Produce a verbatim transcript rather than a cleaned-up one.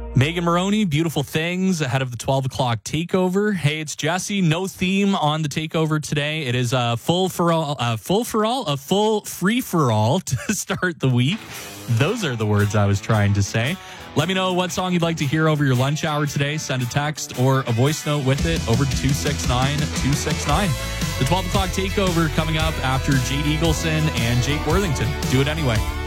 Megan Maroney, Beautiful Things, ahead of the twelve o'clock takeover. Hey, it's Jesse. No theme on the takeover today. It is a full for all, a full for all, a full free for all to start the week. Those are the words I was trying to say. Let me know what song you'd like to hear over your lunch hour today. Send a text or a voice note with it over to two six nine two six nine. The twelve o'clock takeover coming up after Jade Eagleson and Jake Worthington. Do it anyway.